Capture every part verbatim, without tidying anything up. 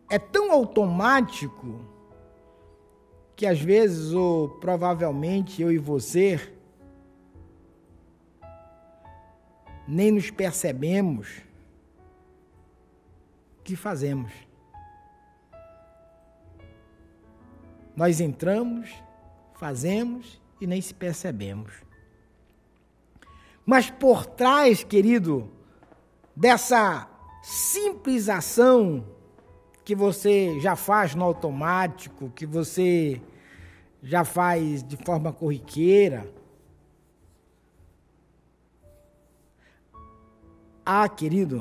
é tão automático que às vezes, ou provavelmente eu e você, nem nos percebemos que fazemos. Nós entramos, fazemos e nem se percebemos. Mas por trás, querido, dessa simples ação que você já faz no automático, que você já faz de forma corriqueira, há, querido,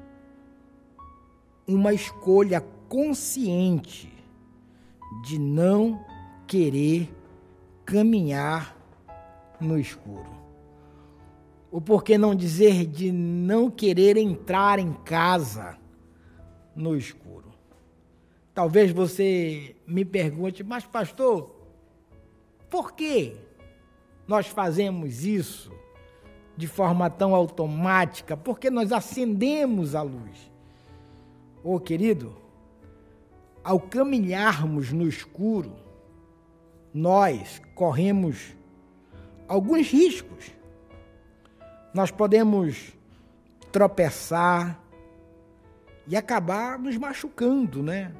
uma escolha consciente de não querer caminhar no escuro. Ou por que não dizer de não querer entrar em casa no escuro? Talvez você me pergunte, mas pastor, por que nós fazemos isso de forma tão automática? Por que nós acendemos a luz? Ô querido, ao caminharmos no escuro, nós corremos alguns riscos. Nós podemos tropeçar e acabar nos machucando, né?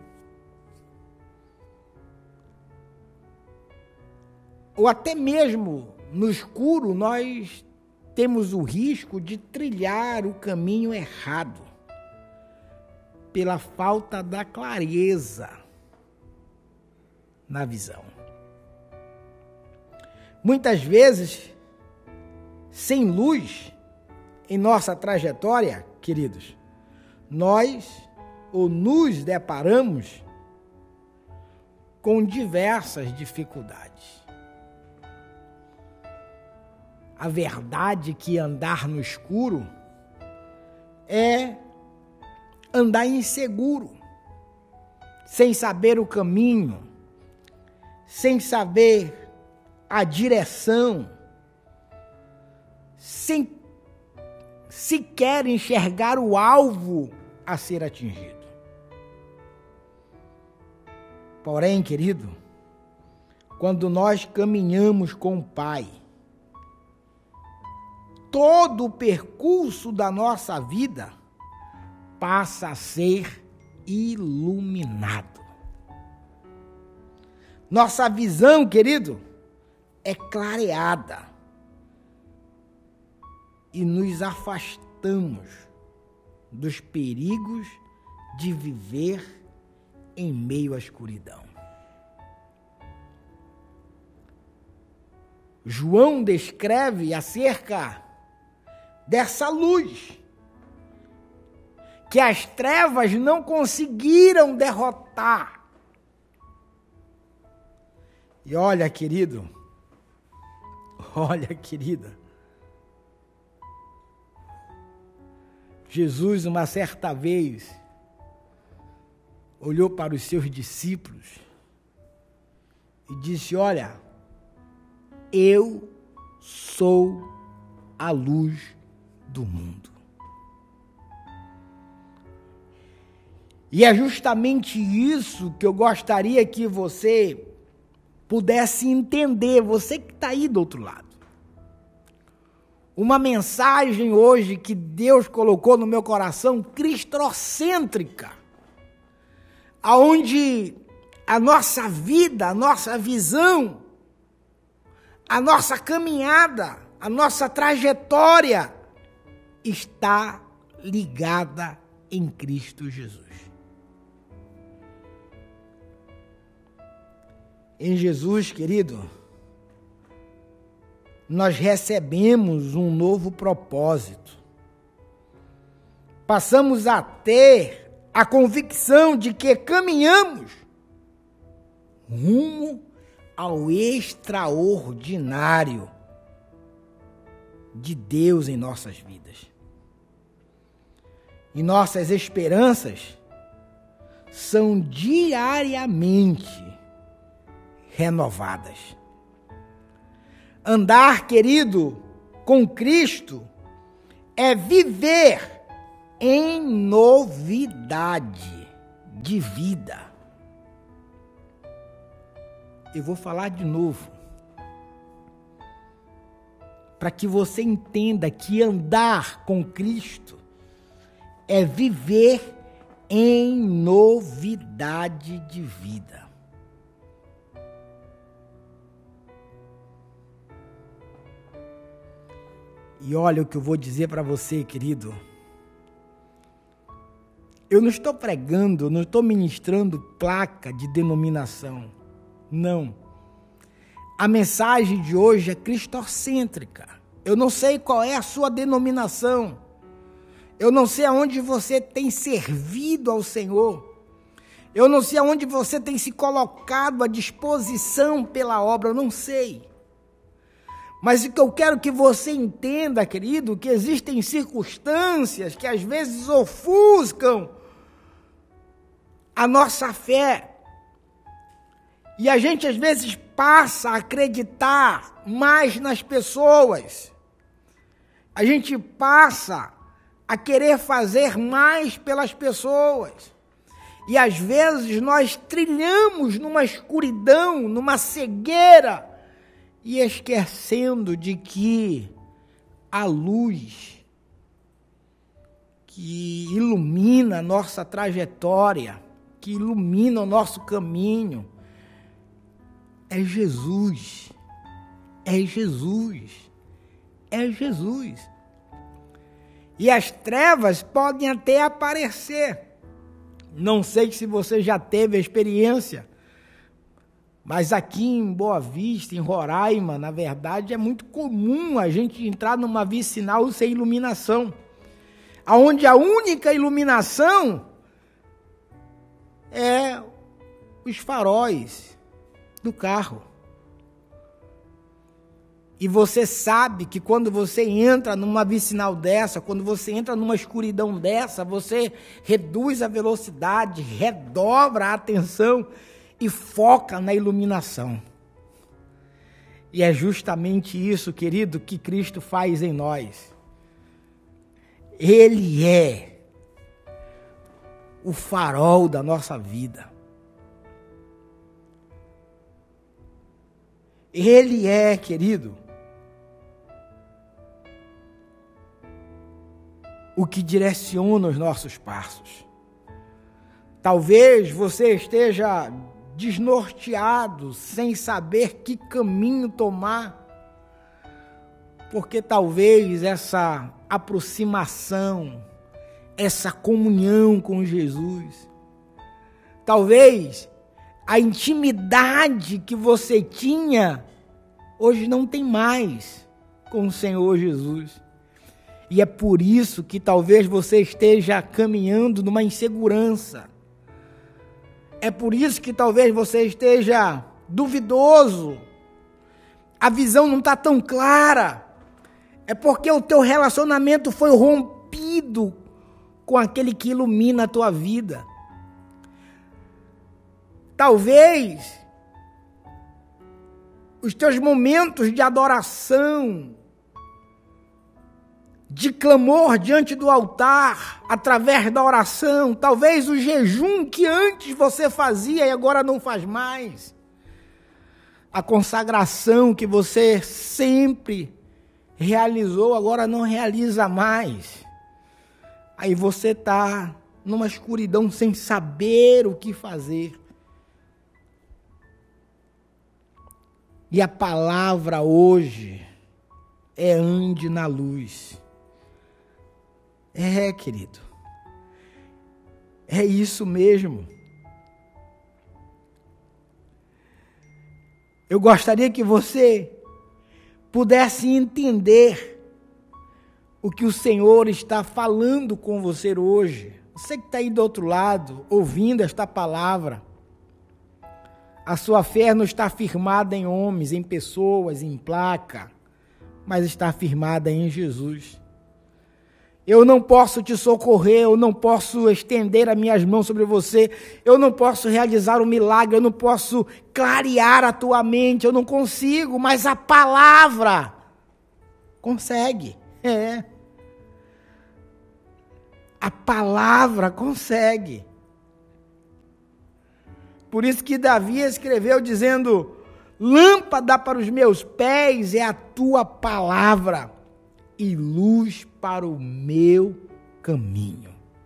Ou até mesmo no escuro nós temos o risco de trilhar o caminho errado pela falta da clareza na visão. Muitas vezes, sem luz em nossa trajetória, queridos, nós ou nos deparamos com diversas dificuldades. A verdade é que andar no escuro é andar inseguro, sem saber o caminho, sem saber a direção, sem sequer enxergar o alvo a ser atingido. Porém, querido, quando nós caminhamos com o Pai, todo o percurso da nossa vida passa a ser iluminado. Nossa visão, querido, é clareada e nos afastamos dos perigos de viver em meio à escuridão. João descreve acerca dessa luz que as trevas não conseguiram derrotar. E olha, querido, olha, querida, Jesus, uma certa vez, olhou para os seus discípulos e disse: olha, eu sou a luz do mundo. E é justamente isso que eu gostaria que você pudesse entender, você que está aí do outro lado. Uma mensagem hoje que Deus colocou no meu coração, cristocêntrica, aonde a nossa vida, a nossa visão, a nossa caminhada, a nossa trajetória está ligada em Cristo Jesus. Em Jesus, querido, nós recebemos um novo propósito. Passamos a ter a convicção de que caminhamos rumo ao extraordinário de Deus em nossas vidas. E nossas esperanças são diariamente renovadas. Andar, querido, com Cristo é viver em novidade de vida. Eu vou falar de novo, para que você entenda que andar com Cristo é viver em novidade de vida. E olha o que eu vou dizer para você, querido. Eu não estou pregando, não estou ministrando placa de denominação. Não. A mensagem de hoje é cristocêntrica. Eu não sei qual é a sua denominação. Eu não sei aonde você tem servido ao Senhor. Eu não sei aonde você tem se colocado à disposição pela obra. Eu não sei. Mas o que eu quero que você entenda, querido, que existem circunstâncias que às vezes ofuscam a nossa fé. E a gente às vezes passa a acreditar mais nas pessoas. A gente passa a querer fazer mais pelas pessoas. E às vezes nós trilhamos numa escuridão, numa cegueira, e esquecendo de que a luz que ilumina a nossa trajetória, que ilumina o nosso caminho, é Jesus, é Jesus, é Jesus. E as trevas podem até aparecer. Não sei se você já teve a experiência, mas aqui em Boa Vista, em Roraima, na verdade, é muito comum a gente entrar numa vicinal sem iluminação, onde a única iluminação é os faróis do carro. E você sabe que quando você entra numa vicinal dessa, quando você entra numa escuridão dessa, você reduz a velocidade, redobra a atenção e foca na iluminação. E é justamente isso, querido, que Cristo faz em nós. Ele é o farol da nossa vida. Ele é, querido, o que direciona os nossos passos. Talvez você esteja desnorteado, sem saber que caminho tomar, porque talvez essa aproximação, essa comunhão com Jesus, talvez a intimidade que você tinha, hoje não tem mais com o Senhor Jesus. E é por isso que talvez você esteja caminhando numa insegurança. É por isso que talvez você esteja duvidoso. A visão não está tão clara. É porque o teu relacionamento foi rompido com aquele que ilumina a tua vida. Talvez os teus momentos de adoração, de clamor diante do altar, através da oração, talvez o jejum que antes você fazia e agora não faz mais, a consagração que você sempre realizou, agora não realiza mais. Aí você está numa escuridão sem saber o que fazer. E a palavra hoje é ande na luz. É, querido. É isso mesmo. Eu gostaria que você pudesse entender o que o Senhor está falando com você hoje. Você que está aí do outro lado, ouvindo esta palavra. A sua fé não está firmada em homens, em pessoas, em placa, mas está firmada em Jesus. Eu não posso te socorrer, eu não posso estender as minhas mãos sobre você, eu não posso realizar um milagre, eu não posso clarear a tua mente, eu não consigo, mas a palavra consegue. É. A palavra consegue. Por isso que Davi escreveu dizendo: lâmpada para os meus pés é a tua palavra e luz para o meu caminho.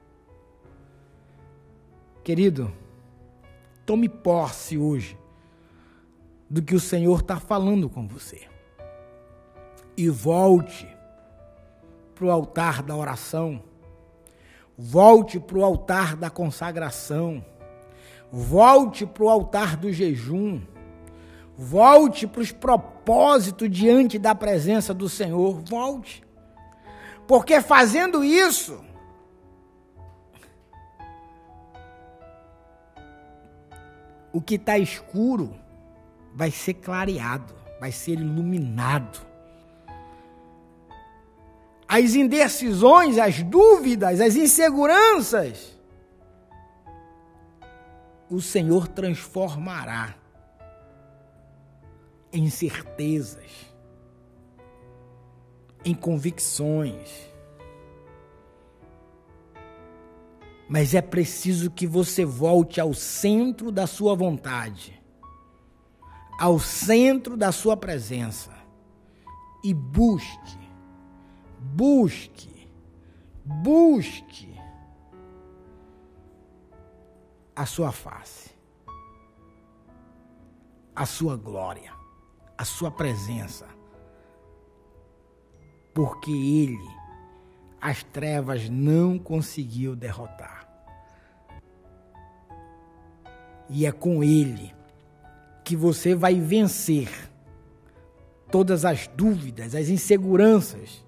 Querido, tome posse hoje do que o Senhor está falando com você. E volte para o altar da oração. Volte para o altar da consagração. Volte para o altar do jejum. Volte para os propósitos diante da presença do Senhor. Volte. Porque fazendo isso, o que está escuro vai ser clareado, vai ser iluminado. As indecisões, as dúvidas, as inseguranças, o Senhor transformará em certezas, em convicções. Mas é preciso que você volte ao centro da sua vontade, ao centro da sua presença e busque, busque, busque a sua face, a sua glória, a sua presença, porque Ele, as trevas não conseguiu derrotar. E é com Ele que você vai vencer todas as dúvidas, as inseguranças,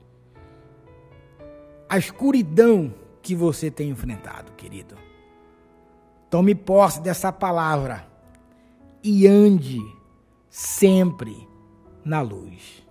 a escuridão que você tem enfrentado, querido. Tome posse dessa palavra e ande sempre na luz.